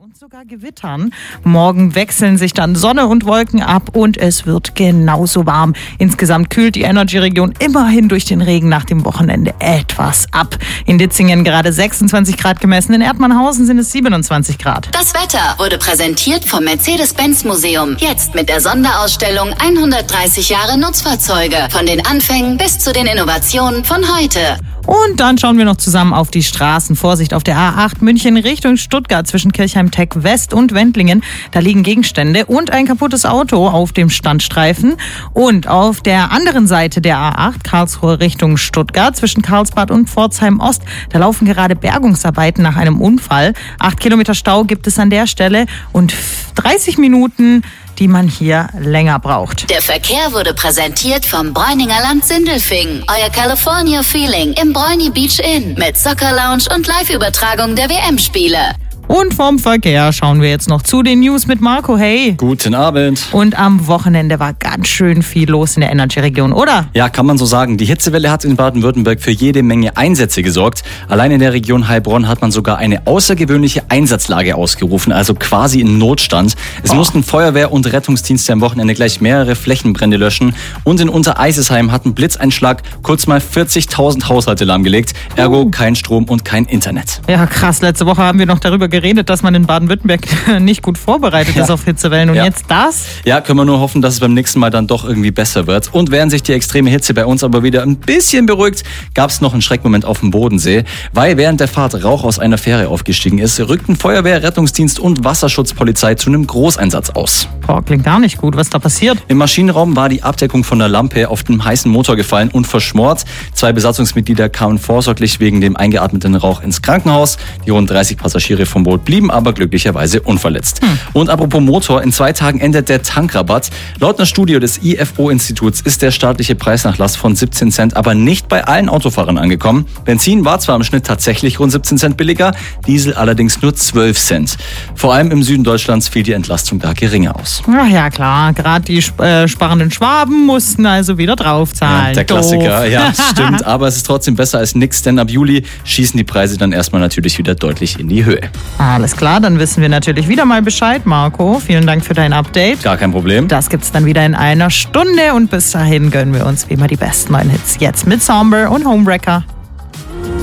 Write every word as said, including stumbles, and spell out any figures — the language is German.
Und sogar Gewittern. Morgen wechseln sich dann Sonne und Wolken ab und es wird genauso warm. Insgesamt kühlt die Energy-Region immerhin durch den Regen nach dem Wochenende etwas ab. In Ditzingen gerade sechsundzwanzig Grad gemessen, in Erdmannhausen sind es siebenundzwanzig Grad. Das Wetter wurde präsentiert vom Mercedes-Benz-Museum. Jetzt mit der Sonderausstellung hundertdreißig Jahre Nutzfahrzeuge. Von den Anfängen bis zu den Innovationen von heute. Und dann schauen wir noch zusammen auf die Straßen. Vorsicht auf der A acht München Richtung Stuttgart zwischen Kirchheim-Tech West und Wendlingen. Da liegen Gegenstände und ein kaputtes Auto auf dem Standstreifen. Und auf der anderen Seite der A acht Karlsruhe Richtung Stuttgart zwischen Karlsbad und Pforzheim Ost. Da laufen gerade Bergungsarbeiten nach einem Unfall. Acht Kilometer Stau gibt es an der Stelle und dreißig Minuten, die man hier länger braucht. Der Verkehr wurde präsentiert vom Bräuninger Land Sindelfingen. Euer California Feeling im Bräuni Beach Inn mit Soccer Lounge und Live-Übertragung der W M-Spiele. Und vom Verkehr schauen wir jetzt noch zu den News mit Marco. Hey. Guten Abend. Und am Wochenende war ganz schön viel los in der Energy-Region, oder? Ja, kann man so sagen. Die Hitzewelle hat in Baden-Württemberg für jede Menge Einsätze gesorgt. Allein in der Region Heilbronn hat man sogar eine außergewöhnliche Einsatzlage ausgerufen, also quasi in Notstand. Es oh. mussten Feuerwehr und Rettungsdienste am Wochenende gleich mehrere Flächenbrände löschen. Und in Untereisesheim hat ein Blitzeinschlag kurz mal vierzigtausend Haushalte lahmgelegt. Ergo uh. kein Strom und kein Internet. Ja, krass. Letzte Woche haben wir noch darüber geredet, dass man in Baden-Württemberg nicht gut vorbereitet ja. ist auf Hitzewellen. Und ja. jetzt das? Ja, können wir nur hoffen, dass es beim nächsten Mal dann doch irgendwie besser wird. Und während sich die extreme Hitze bei uns aber wieder ein bisschen beruhigt, gab es noch einen Schreckmoment auf dem Bodensee. Weil während der Fahrt Rauch aus einer Fähre aufgestiegen ist, rückten Feuerwehr, Rettungsdienst und Wasserschutzpolizei zu einem Großeinsatz aus. Boah, klingt gar nicht gut. Was ist da passiert? Im Maschinenraum war die Abdeckung von der Lampe auf den heißen Motor gefallen und verschmort. Zwei Besatzungsmitglieder kamen vorsorglich wegen dem eingeatmeten Rauch ins Krankenhaus. Die rund dreißig Passagiere vom Boot blieben aber glücklicherweise unverletzt. Hm. Und apropos Motor, in zwei Tagen endet der Tankrabatt. Laut einer Studie des I F O-Instituts ist der staatliche Preisnachlass von siebzehn Cent aber nicht bei allen Autofahrern angekommen. Benzin war zwar im Schnitt tatsächlich rund siebzehn Cent billiger, Diesel allerdings nur zwölf Cent. Vor allem im Süden Deutschlands fiel die Entlastung da geringer aus. Ach ja, klar. Gerade die äh, sparenden Schwaben mussten also wieder draufzahlen. Ja, der Klassiker, Doof. Ja, stimmt. Aber es ist trotzdem besser als nichts, denn ab Juli schießen die Preise dann erstmal natürlich wieder deutlich in die Höhe. Alles klar, dann wissen wir natürlich wieder mal Bescheid, Marco. Vielen Dank für dein Update. Gar kein Problem. Das gibt's dann wieder in einer Stunde und bis dahin gönnen wir uns wie immer die besten neuen Hits. Jetzt mit Somber und Homewrecker.